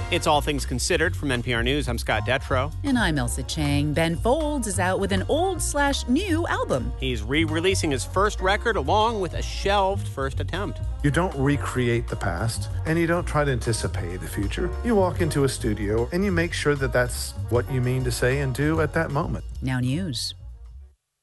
It's All Things Considered from NPR News. I'm Scott Detrow. And I'm Elsa Chang. Ben Folds is out with an old/new album. He's re-releasing his first record along with a shelved first attempt. You don't recreate the past, and you don't try to anticipate the future. You walk into a studio, and you make sure that that's what you mean to say and do at that moment. Now news.